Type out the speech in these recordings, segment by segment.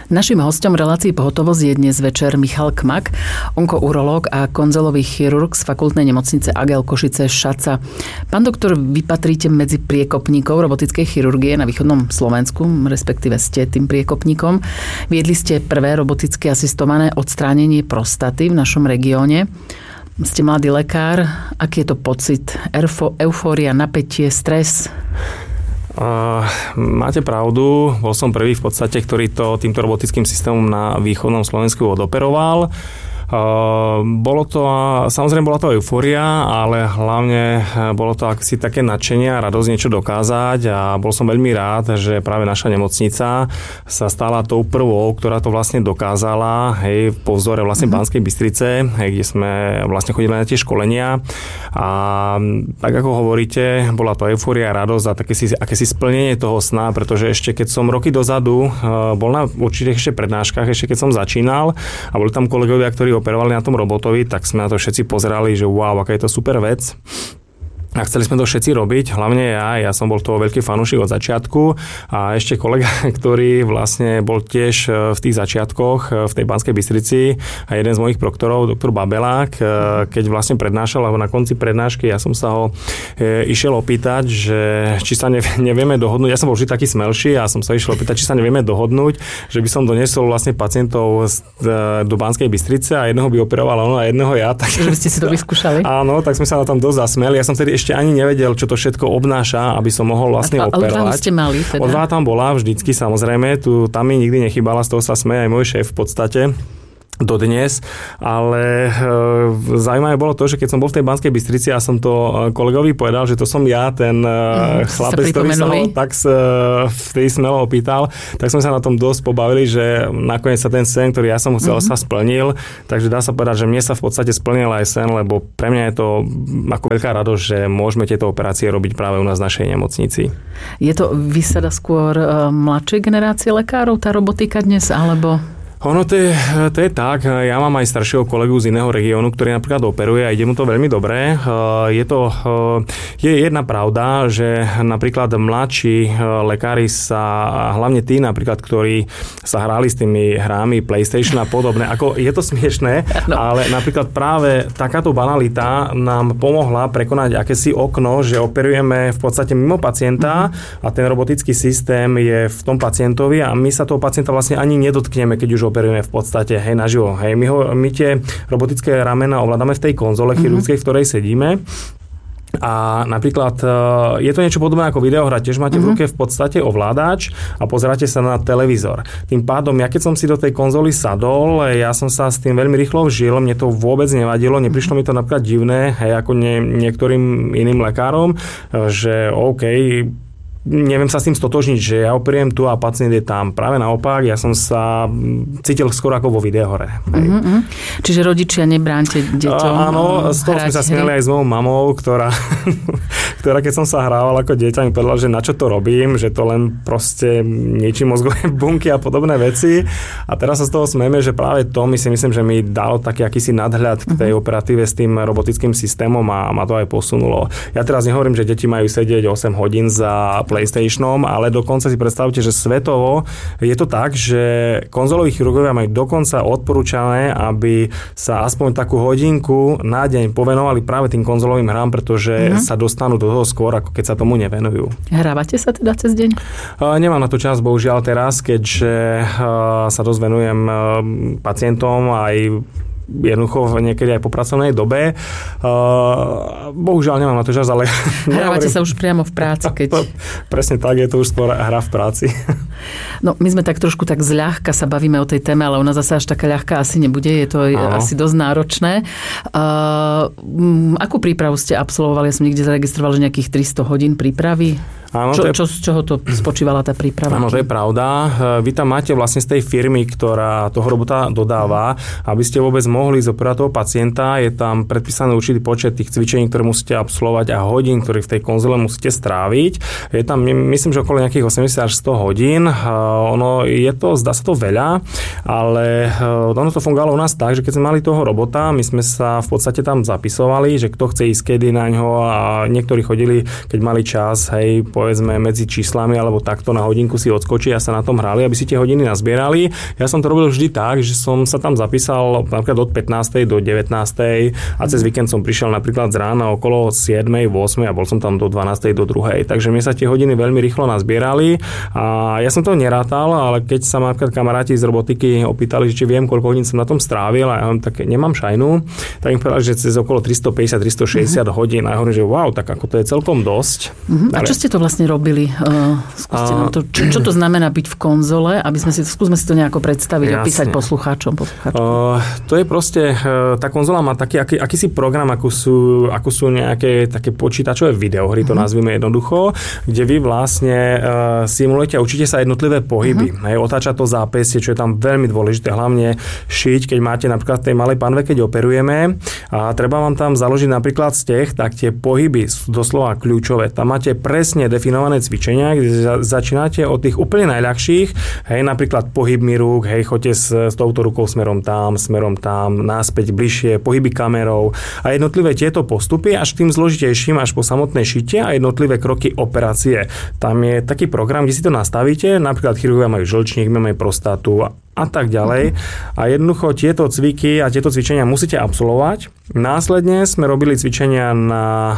Naším hosťom relácii Pohotovosť je dnes večer Michal Kmak, onkourológ a konzolový chirurg z fakultnej nemocnice AGEL Košice Šaca. Pán doktor, vy patríte medzi priekopníkov robotickej chirurgie na východnom Slovensku, respektíve ste tým priekopníkom. Viedli ste prvé roboticky asistované odstránenie prostaty v našom regióne. Ste mladý lekár. Aký je to pocit? Eufória, napätie, stres? Máte pravdu, bol som prvý v podstate, ktorý to týmto robotickým systémom na východnom Slovensku odoperoval. Samozrejme bola to eufória, ale hlavne bolo to asi také nadšenie a radosť niečo dokázať a bol som veľmi rád, že práve naša nemocnica sa stala tou prvou, ktorá to vlastne dokázala, po vzore vlastne Banskej Bystrice, kde sme vlastne chodili na tie školenia a tak ako hovoríte, bola to eufória, radosť a akési splnenie toho sna, pretože ešte keď som roky dozadu bol na určitých ešte prednáškach, ešte keď som začínal a boli tam kolegovia, ktorí operovali na tom robotovi, tak sme na to všetci pozerali, že wow, aká je to super vec. A chceli sme to všetci robiť, hlavne ja som bol toho veľký fanúšik od začiatku a ešte kolega, ktorý vlastne bol tiež v tých začiatkoch v tej Banskej Bystrici a jeden z mojich proktorov, doktor Babelák, keď vlastne prednášal, alebo na konci prednášky ja som sa ho išiel opýtať, že či sa nevieme dohodnúť, ja som bol vždy taký smelší a som sa išiel opýtať, či sa nevieme dohodnúť, že by som doniesol vlastne pacientov do Banskej Bystrice a jedného by operoval on a jedného ja. Tak... Že ste si to vyskúšali? Áno, tak sme sa na tom dosť zasmiali. Ja som vtedy ešte ani nevedel, čo to všetko obnáša, aby som mohol vlastne operovať. Odvahu ste mali teda? Odvaha tam bola vždycky, samozrejme. Tam mi nikdy nechybala, z toho sa smeje aj môj šéf v podstate. Dodnes, ale zaujímavé bolo to, že keď som bol v tej Banskej Bystrici a som to kolegovi povedal, že to som ja, ten chlapec, ktorý sa ho tak vtedy smelo opýtal, tak sme sa na tom dosť pobavili, že nakoniec sa ten sen, ktorý ja som chcel, sa splnil, takže dá sa povedať, že mne sa v podstate splnil aj sen, lebo pre mňa je to ako veľká radosť, že môžeme tieto operácie robiť práve u nás v našej nemocnici. Je to výsada skôr mladšej generácie lekárov, tá robotika dnes, alebo... Ono to je tak, ja mám aj staršieho kolegu z iného regiónu, ktorý napríklad operuje a ide mu to veľmi dobre. Je jedna pravda, že napríklad mladší lekári hlavne tí napríklad, ktorí sa hrali s tými hrami PlayStation a podobné, ako je to smiešné, ale napríklad práve takáto banalita nám pomohla prekonať akési okno, že operujeme v podstate mimo pacienta a ten robotický systém je v tom pacientovi a my sa toho pacienta vlastne ani nedotkneme, keď už operujeme v podstate naživo. My tie robotické ramena ovládame v tej konzole chirurgickej, v ktorej sedíme. A napríklad je to niečo podobné ako videohra, tiež máte v ruke v podstate ovládač a pozeráte sa na televízor. Tým pádom, ja keď som si do tej konzoly sadol, ja som sa s tým veľmi rýchlo vžil, mne to vôbec nevadilo, neprišlo mi to napríklad divné, ako niektorým iným lekárom, že OK, neviem sa s tým stotožniť, že ja operujem tu a pacient je tam. Práve naopak, ja som sa cítil skoro ako vo videohre. Čiže rodičia nebránte deťom áno, z toho sme sa smiali aj s mojou mamou, ktorá keď som sa hrával ako dieťa, mi povedala, že na čo to robím, že to len proste niečí mozgové bunky a podobné veci. A teraz sa z toho smieme, že práve to myslím, že mi dalo taký akýsi nadhľad k tej operatíve s tým robotickým systémom a ma to aj posunulo. Ja teraz nehovorím, že deti majú sedieť 8 hodín za PlayStationom, ale dokonca si predstavte, že svetovo je to tak, že konzoloví chirurgovia majú dokonca odporúčané, aby sa aspoň takú hodinku na deň povenovali práve tým konzolovým hrám, pretože sa dostanú do toho skôr, ako keď sa tomu nevenujú. Hrávate sa teda cez deň? Nemám na to čas, bohužiaľ teraz, keďže sa dosť venujem pacientom aj jednoducho niekedy aj po pracovnej dobe. Bohužiaľ nemám na to čas, ale... Hrávate sa už priamo v práci, keď... Presne tak, je to už skôr hra v práci. No, my sme tak trošku tak zľahka sa bavíme o tej téme, ale ona zase až taká ľahká asi nebude, je to asi dosť náročné. Akú prípravu ste absolvovali? Ja som niekde zaregistroval, že nejakých 300 hodín prípravy. Áno, z čoho to spočívala tá príprava? Áno, to je pravda. Vy tam máte vlastne z tej firmy, ktorá toho robota dodáva, aby ste vôbec mohli zoperať toho pacienta. Je tam predpísaný určitý počet tých cvičení, ktoré musíte absolvovať a hodín, ktoré v tej konzole musíte stráviť. Je tam, myslím, že okolo nejakých 80 až 100 hodín. Zdá sa to veľa, ale ono to fungovalo u nás tak, že keď sme mali toho robota, my sme sa v podstate tam zapisovali, že kto chce ísť kedy na ňo a niektorí chodili, keď mali čas, povedzme medzi číslami alebo takto na hodinku si odskočiť a sa na tom hrali, aby si tie hodiny nazbierali. Ja som to robil vždy tak, že som sa tam zapísal napríklad od 15. do 19. a cez víkend som prišiel napríklad z rána okolo 7. 8. a bol som tam do 12. do 2. Takže mne sa tie hodiny veľmi rýchlo nazbierali a ja som to nerátal, ale keď sa ma napríklad kamaráti z robotiky opýtali, či viem, koľko hodín som na tom strávil a ja tak nemám šajnu, tak im povedal, že cez okolo 350-360 hodín a ja hovorím, že wow, tak ako to je celkom dosť. A čo ste to vlastne robili? Skúste nám to, čo to znamená byť v konzole, aby skúsme si to nejako predstaviť a písať poslucháčom. To je proste, tá konzola má taký akýsi program, ako sú nejaké také počítačové videohry, to nazvime jednoducho, kde vy vlastne simulujete a učíte sa jednotlivé pohyby. Otáča to zápäsie, čo je tam veľmi dôležité, hlavne šiť, keď máte napríklad v tej malej panve, keď operujeme a treba vám tam založiť napríklad steh, tak tie pohyby sú doslova kľúčové. Tam máte presne definované cvičenia, kde začínate od tých úplne najľahších, hej, napríklad pohybmi rúk, hej, choďte s touto rukou smerom tam, náspäť bližšie, pohyby kamerou a jednotlivé tieto postupy až tým zložitejším, až po samotné šitie a jednotlivé kroky operácie. Tam je taký program, kde si to nastavíte, napríklad chirurgovia majú žlčník, my máme prostatu a tak ďalej. A jednoducho tieto cviky a tieto cvičenia musíte absolvovať. Následne sme robili cvičenia na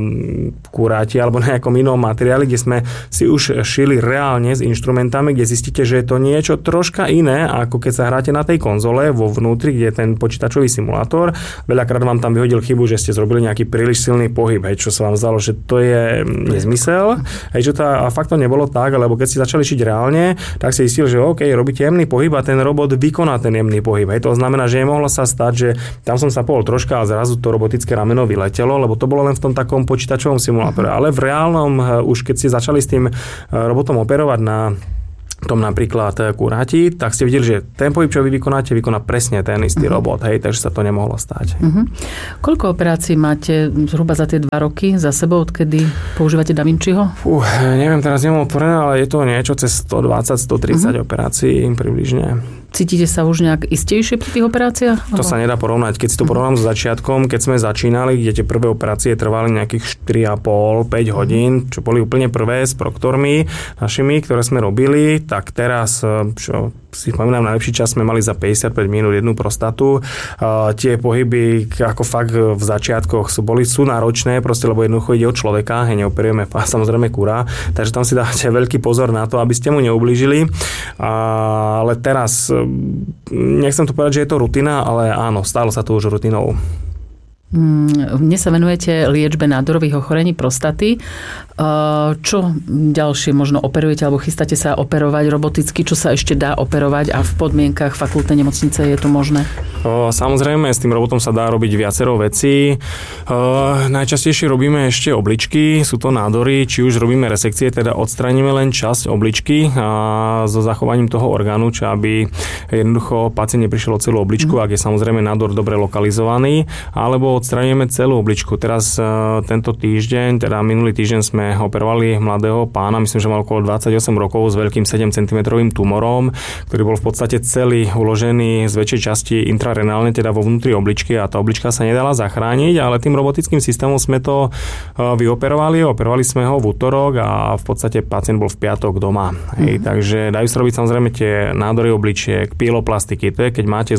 kuráti alebo na nejakom inom materiáli, kde sme si už šili reálne s inštrumentami, kde zistíte, že je to niečo troška iné, ako keď sa hráte na tej konzole vo vnútri, kde je ten počítačový simulátor. Veľakrát vám tam vyhodil chybu, že ste zrobili nejaký príliš silný pohyb, hej, čo sa vám zdalo, že to je nezmysel. Hej, a fakt to nebolo tak, lebo keď ste začali šiť reálne, tak si zistil, že OK, robíte jemný pohyb a ten robot vykoná ten jemný pohyb. Hej. To znamená, že mohlo sa stať, že tam som sa pohol troška a zrazu to robotické rameno vyletelo, lebo to bolo len v tom takom počítačovom simulátore. Ale v reálnom, už keď ste začali s tým robotom operovať na tom napríklad kuráti, tak ste videli, že ten pohyb, čo vy vykonáte, vykoná presne ten istý robot, hej, takže sa to nemohlo stať. Koľko operácií máte zhruba za tie 2 roky za sebou, odkedy používate Da Vinciho? Neviem, teraz nemám otvorené, ale je to niečo cez 120-130 operácií približne. Cítite sa už nejak istejšie pri tých operáciách? To sa nedá porovnať. Keď si to porovnám s začiatkom, keď sme začínali, kde tie prvé operácie trvali nejakých 4,5-5 hodín, čo boli úplne prvé s proktormi našimi, ktoré sme robili, tak teraz, čo si spomínam, najlepší čas sme mali za 55 minút jednu prostatu. Tie pohyby, ako fakt v začiatkoch sú náročné, proste, lebo jednoducho ide o človeka, neoperujeme samozrejme kura, takže tam si dáte veľký pozor na to, aby ste mu neublížili. Ale teraz nechcem to povedať, že je to rutina, ale áno, stalo sa to už rutinou. Dnes sa venujete liečbe nádorových ochorení prostaty. Čo ďalšie možno operujete alebo chystáte sa operovať roboticky? Čo sa ešte dá operovať a v podmienkach fakultnej nemocnice je to možné? Samozrejme, s tým robotom sa dá robiť viacero vecí. Najčastejšie robíme ešte obličky, sú to nádory, či už robíme resekcie, teda odstraníme len časť obličky a so zachovaním toho orgánu, čo aby jednoducho pacient neprišiel o celú obličku, ak je samozrejme nádor dobre lokalizovaný, alebo odstraníme celú obličku. Teraz tento týždeň, teda minulý týždeň sme operovali mladého pána, myslím, že mal okolo 28 rokov s veľkým 7 cm tumorom, ktorý bol v podstate celý uložený z väčšej časti intrarenálne, teda vo vnútri obličky a tá oblička sa nedala zachrániť, ale tým robotickým systémom sme to vyoperovali. Operovali sme ho v útorok a v podstate pacient bol v piatok doma. Hej, takže dajú sa robiť samozrejme tie nádory obličiek, pieloplastiky, to je keď máte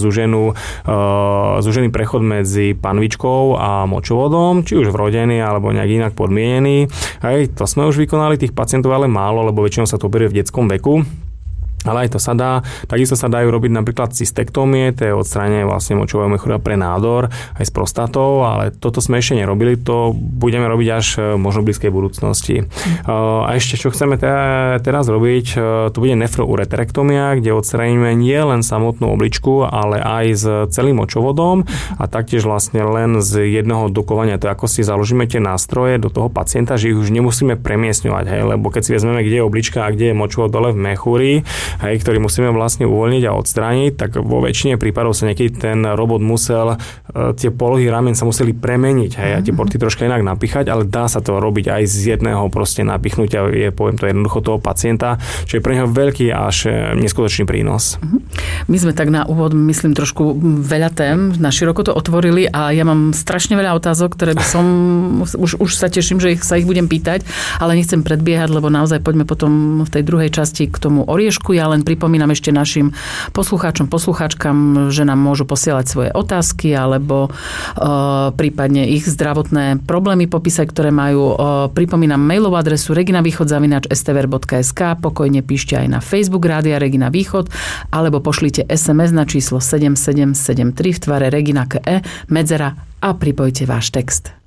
zúžený prechod medzi panvičkou a močovodom, či už vrodený alebo nejak inak podmienený. Hej, to sme už vykonali, tých pacientov ale málo, lebo väčšinou sa to berie v detskom veku. Ale aj to sa dá. Takisto sa dajú robiť napríklad cystektómie, to je odstránenie vlastne močového mechúra pre nádor aj s prostatou, ale toto sme ešte nerobili, to budeme robiť až možno v blízkej budúcnosti. A ešte čo chceme teraz robiť, to bude nefroureterektómia, kde odstránime nie len samotnú obličku, ale aj s celým močovodom a taktiež vlastne len z jedného dokovania. To je ako si založíme tie nástroje do toho pacienta, že ich už nemusíme premiesňovať, hej, lebo keď si vezmeme, kde je oblička a kde je močovod dole v mechúri, ktorý musíme vlastne uvoľniť a odstrániť, tak vo väčšine prípadov sa niekedy ten robot musel, tie polohy ramien sa museli premeniť, a tie porty troška inak napíchať, ale dá sa to robiť aj z jedného proste napichnutia, poviem to jednoducho, toho pacienta, čo je pre neho veľký až neskutočný prínos. My sme tak na úvod, myslím, trošku veľa tém na široko to otvorili a ja mám strašne veľa otázok, ktoré by som, už sa teším, že sa ich budem pýtať, ale nechcem predbiehať, lebo naozaj poďme potom v tej druhej časti k tomu oriešku. Ja len pripomínam ešte našim poslucháčom, poslucháčkam, že nám môžu posielať svoje otázky alebo prípadne ich zdravotné problémy popísať, ktoré majú. Pripomínam mailovú adresu reginavýchod@stvr.sk, pokojne píšte aj na Facebook Rádia Regina Východ, alebo pošlite SMS na číslo 7773 v tvare Regina KE, medzera a pripojte váš text.